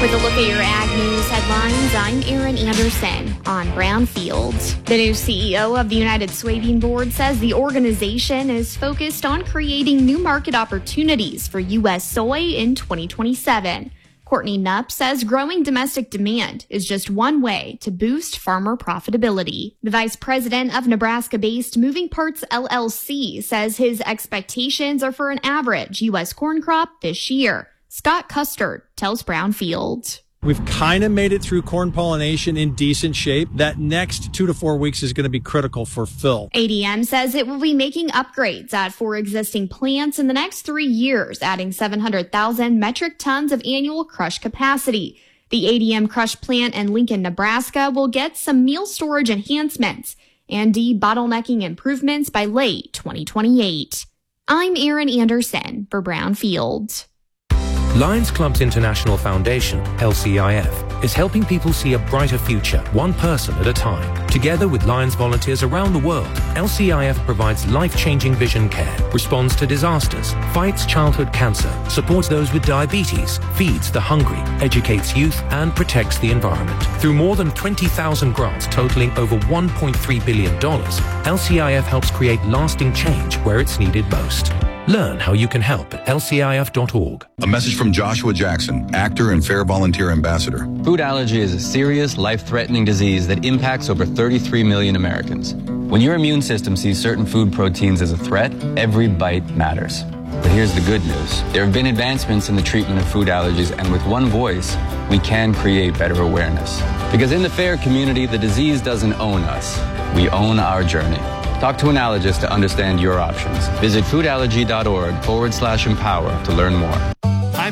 With a look at your Ag News headlines, I'm Erin Anderson on Brownfield. The new CEO of the United Soybean Board says the organization is focused on creating new market opportunities for U.S. soy in 2027. Courtney Knupp says growing domestic demand is just one way to boost farmer profitability. The vice president of Nebraska-based Moving Parts LLC says his expectations are for an average U.S. corn crop this year. Scott Custard tells Brownfield. We've kind of made it through corn pollination in decent shape. That next 2 to 4 weeks is going to be critical for fill. ADM says it will be making upgrades at 4 existing plants in the next 3 years, adding 700,000 metric tons of annual crush capacity. The ADM crush plant in Lincoln, Nebraska will get some meal storage enhancements and debottlenecking improvements by late 2028. I'm Erin Anderson for Brownfield. Lions Clubs International Foundation, LCIF, is helping people see a brighter future, one person at a time. Together with Lions volunteers around the world, LCIF provides life-changing vision care, responds to disasters, fights childhood cancer, supports those with diabetes, feeds the hungry, educates youth, and protects the environment. Through more than 20,000 grants totaling over $1.3 billion, LCIF helps create lasting change where it's needed most. Learn how you can help at lcif.org. A message from Joshua Jackson, actor and Fair Volunteer Ambassador. Food allergy is a serious, life-threatening disease that impacts over 33 million Americans. When your immune system sees certain food proteins as a threat, every bite matters. But here's the good news. There have been advancements in the treatment of food allergies, and with one voice, we can create better awareness. Because in the FAIR community, the disease doesn't own us. We own our journey. Talk to an allergist to understand your options. Visit foodallergy.org/empower to learn more.